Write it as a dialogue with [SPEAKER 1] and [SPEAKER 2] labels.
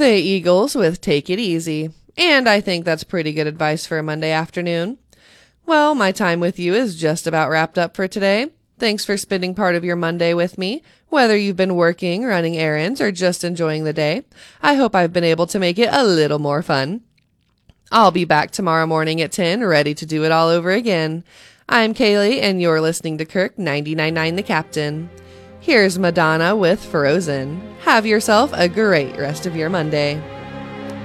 [SPEAKER 1] The Eagles with Take It Easy. And I think that's pretty good advice for a Monday afternoon. Well, my time with you is just about wrapped up for today. Thanks for spending part of your Monday with me, whether you've been working, running errands, or just enjoying the day. I hope I've been able to make it a little more fun. I'll be back tomorrow morning at 10, ready to do it all over again. I'm Kaylee, and you're listening to Kirk 99.9 The Captain. Here's Madonna with Frozen. Have yourself a great rest of your Monday.